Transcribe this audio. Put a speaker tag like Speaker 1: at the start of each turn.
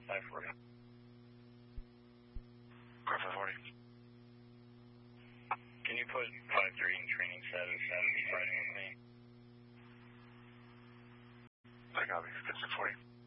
Speaker 1: 540.
Speaker 2: Car 540.
Speaker 1: Can you put 5-3 in training status and be riding with me?
Speaker 2: I copy. 5640.